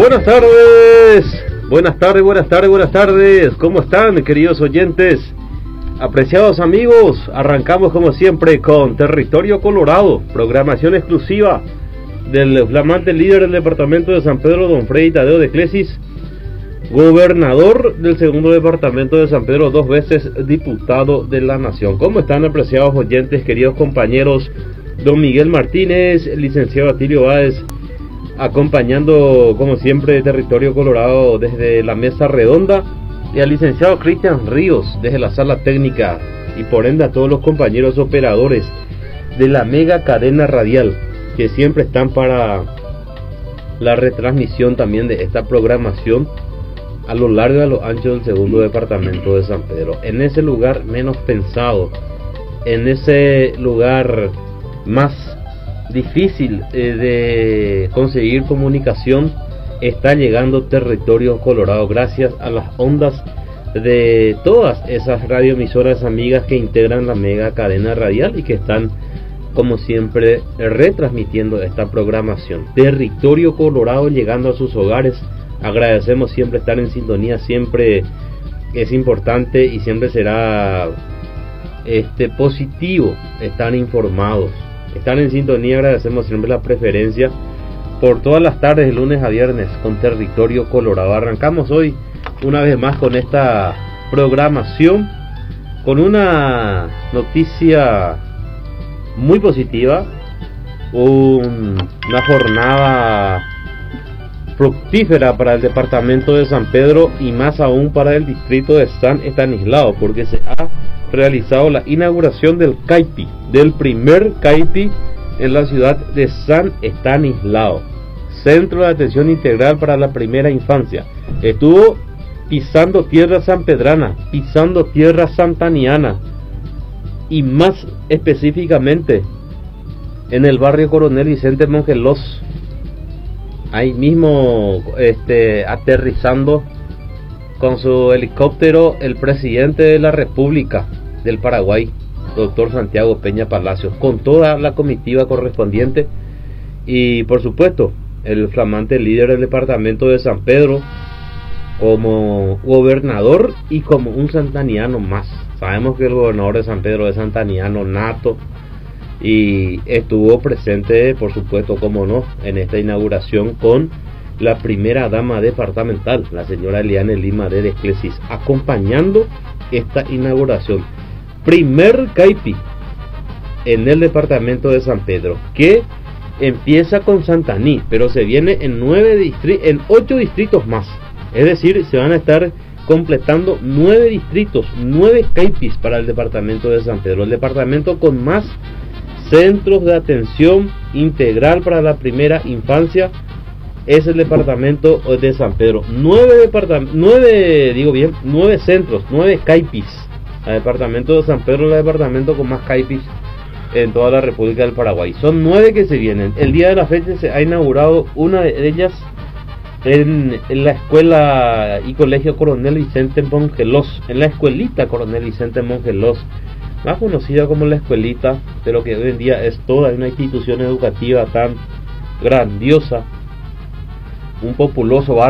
Buenas tardes, buenas tardes, ¿cómo están, queridos oyentes? Apreciados amigos, arrancamos como siempre con Territorio Colorado, programación exclusiva del flamante líder del departamento de San Pedro, don Freddy Tadeo de Clesis, gobernador del segundo departamento de San Pedro, 2 veces diputado de la nación. ¿Cómo están, apreciados oyentes, queridos compañeros? Don Miguel Martínez, el licenciado Atilio Báez, acompañando como siempre Territorio Colorado desde la mesa redonda, y al licenciado Cristian Ríos desde la sala técnica, y por ende a todos los compañeros operadores de la mega cadena radial que siempre están para la retransmisión también de esta programación a lo largo y a lo ancho del segundo departamento de San Pedro, en ese lugar menos pensado, en ese lugar más difícil de conseguir comunicación. Está llegando Territorio Colorado gracias a las ondas de todas esas radioemisoras amigas que integran la mega cadena radial y que están como siempre retransmitiendo esta programación. Territorio Colorado llegando a sus hogares. Agradecemos siempre estar en sintonía, siempre es importante y siempre será positivo estar informados, estar en sintonía. Agradecemos siempre la preferencia por todas las tardes de lunes a viernes con Territorio Colorado. Arrancamos hoy una vez más con esta programación con una noticia muy positiva, una jornada fructífera para el departamento de San Pedro y más aún para el distrito de San Estanislao, porque se ha realizado la inauguración del CAIPI, del primer CAIPI en la ciudad de San Estanislao, Centro de Atención Integral para la Primera Infancia. Estuvo pisando tierra sanpedrana, pisando tierra santaniana, y más específicamente en el barrio Coronel Vicente Mongelos. Ahí mismo aterrizando con su helicóptero el presidente de la República del Paraguay, doctor Santiago Peña Palacios, con toda la comitiva correspondiente, y por supuesto el flamante líder del departamento de San Pedro como gobernador y como un santaniano más. Sabemos que el gobernador de San Pedro es santaniano nato y estuvo presente, por supuesto, como no, en esta inauguración con la primera dama departamental, la señora Eliane Lima de Clesis, acompañando esta inauguración. Primer CAIPI en el departamento de San Pedro, que empieza con Santaní, pero se viene en 8 distritos más. Es decir, se van a estar completando 9 distritos, 9 CAIPIs para el departamento de San Pedro, el departamento con más centros de atención integral para la primera infancia. Es el departamento de San Pedro. 9 centros, 9 CAIPIs. El departamento de San Pedro es el departamento con más CAIPIs en toda la República del Paraguay. Son 9 que se vienen. El día de la fecha se ha inaugurado una de ellas en la escuela y colegio Coronel Vicente Mongelos, en la escuelita Coronel Vicente Mongelos, más conocida como la escuelita, pero que hoy en día es toda una institución educativa tan grandiosa, un populoso barrio